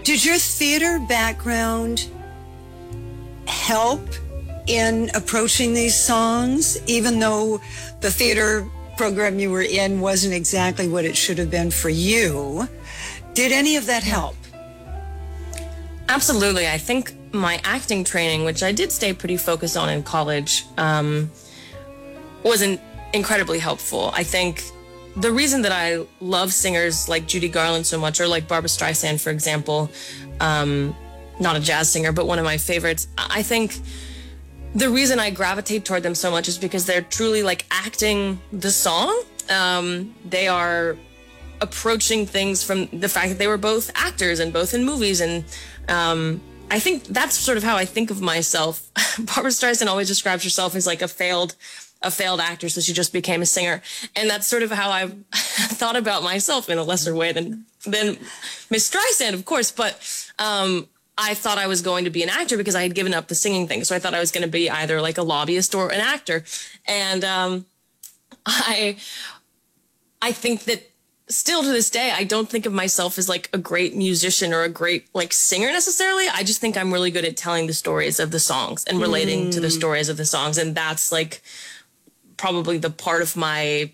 Did your theater background help in approaching these songs, even though the theater program you were in wasn't exactly what it should have been for you? Did any of that help? Absolutely. I think my acting training, which I did stay pretty focused on in college, wasn't incredibly helpful. I think the reason that I love singers like Judy Garland so much, or like Barbra Streisand, for example, not a jazz singer, but one of my favorites, I think the reason I gravitate toward them so much is because they're truly like acting the song. They are approaching things from the fact that they were both actors and both in movies. And I think that's sort of how I think of myself. Barbra Streisand always describes herself as like a failed actor, so she just became a singer. And that's sort of how I've thought about myself in a lesser way than Miss Streisand, of course. But I thought I was going to be an actor because I had given up the singing thing. So I thought I was going to be either like a lobbyist or an actor. And I think that still to this day, I don't think of myself as like a great musician or a great like singer necessarily. I just think I'm really good at telling the stories of the songs and relating to the stories of the songs. And that's like probably the part of my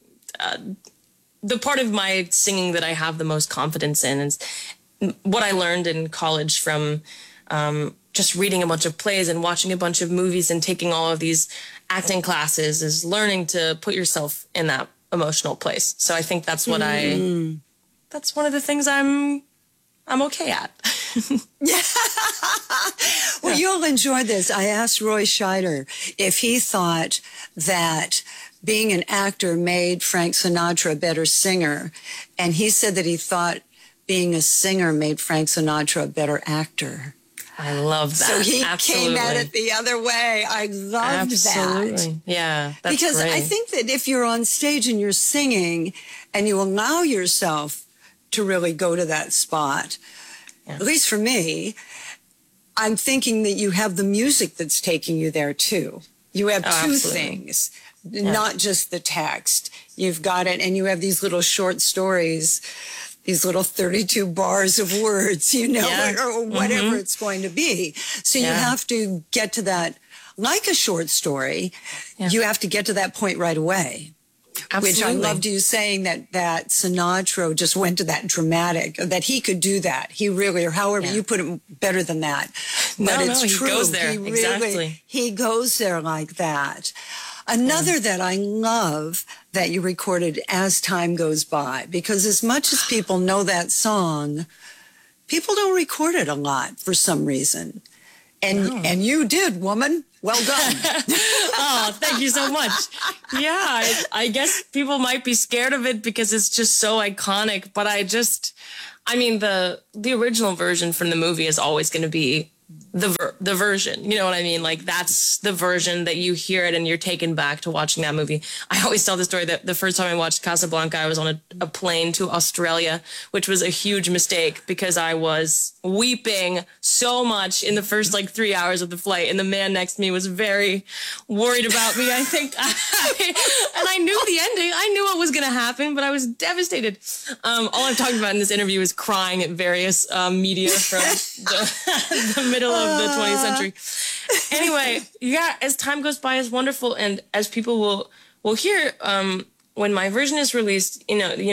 singing that I have the most confidence in. And what I learned in college from just reading a bunch of plays and watching a bunch of movies and taking all of these acting classes is learning to put yourself in that emotional place. So I think that's what that's one of the things I'm okay at. Yeah. Well, you'll enjoy this. I asked Roy Scheider if he thought that being an actor made Frank Sinatra a better singer. And he said that he thought being a singer made Frank Sinatra a better actor. I love that. So he came at it the other way. I loved that. Yeah, that's because great. I think that if you're on stage and you're singing and you allow yourself to really go to that spot, at least for me, I'm thinking that you have the music that's taking you there too. You have two things, not just the text. You've got it, and you have these little short stories, these little 32 bars of words, you know, or whatever it's going to be. So you have to get to that, like a short story, you have to get to that point right away. Absolutely. Which I loved you saying that Sinatra just went to that dramatic, that he could do that. He really, or however you put it better than that. But it's true. He goes there. He really, exactly. He goes there like that. Another that I love that you recorded, As Time Goes By, because as much as people know that song, people don't record it a lot for some reason. And you did, woman. Well done. Oh, thank you so much. Yeah, I guess people might be scared of it because it's just so iconic, but I mean, the original version from the movie is always going to be the version, you know what I mean? Like, that's the version that you hear it and you're taken back to watching that movie. I always tell the story that the first time I watched Casablanca, I was on a plane to Australia, which was a huge mistake because I was weeping so much in the first like 3 hours of the flight, and the man next to me was very worried about me, I think. And I knew the ending. I knew what was going to happen, but I was devastated. All I'm talking about in this interview is crying at various media from the middle of the 20th century. Anyway, As Time Goes By is wonderful, and as people will hear when my version is released,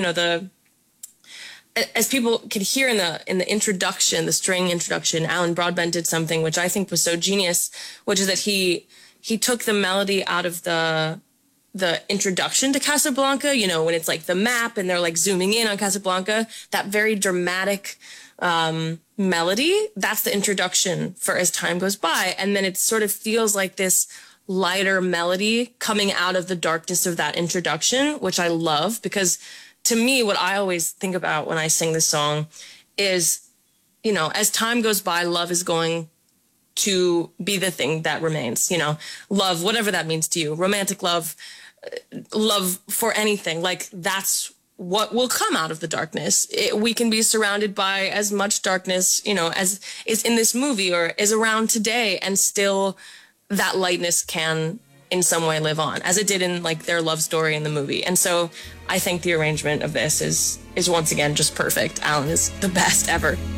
as people could hear in the introduction, the string introduction, Alan Broadbent did something which I think was so genius, which is that he took the melody out of the introduction to Casablanca, you know, when it's like the map and they're like zooming in on Casablanca, that very dramatic melody, that's the introduction for As Time Goes By. And then it sort of feels like this lighter melody coming out of the darkness of that introduction, which I love, because to me, what I always think about when I sing this song is, you know, as time goes by, love is going to be the thing that remains, you know, love, whatever that means to you, romantic love, love for anything, like that's what will come out of the darkness. We can be surrounded by as much darkness, you know, as is in this movie or is around today, and still that lightness can in some way live on, as it did in like their love story in the movie. And so I think the arrangement of this is once again just perfect. Alan is the best ever.